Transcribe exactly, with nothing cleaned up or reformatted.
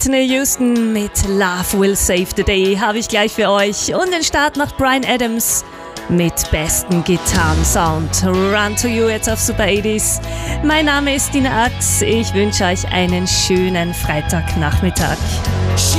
Whitney Houston mit Love Will Save the Day habe ich gleich für euch. Und den Start macht Bryan Adams mit besten Gitarrensound. Run to You jetzt auf Super achtziger. Mein Name ist Tina Ax. Ich wünsche euch einen schönen Freitagnachmittag.